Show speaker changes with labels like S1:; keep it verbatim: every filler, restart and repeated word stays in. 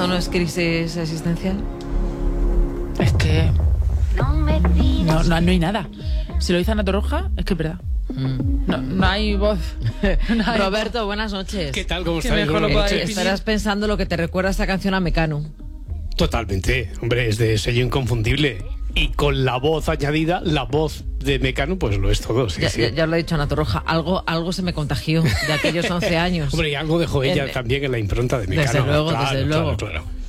S1: ¿Esto no es crisis existencial?
S2: Es que no, no, no hay nada. Si lo dice Ana Torroja, es que es verdad. Mm. No, no hay voz. No hay
S1: Roberto,
S2: voz.
S1: buenas noches.
S3: ¿Qué tal? ¿Cómo
S2: Que
S3: estáis?
S2: mejor lo
S3: Buenas
S2: podáis
S3: noches.
S1: Estarás pensando lo que te recuerda esta canción a Mecano.
S3: Totalmente. Hombre, es de sello inconfundible. Y con la voz añadida, la voz de Mecano, pues lo es todo. Sí,
S1: Ya,
S3: sí.
S1: ya, ya lo ha dicho Ana Torroja. Algo, algo se me contagió de aquellos once años.
S3: Hombre, y algo dejó ella
S1: En-
S3: también en la impronta de Mecano.
S1: Desde luego,
S3: Claro,
S1: desde luego.
S3: claro, claro.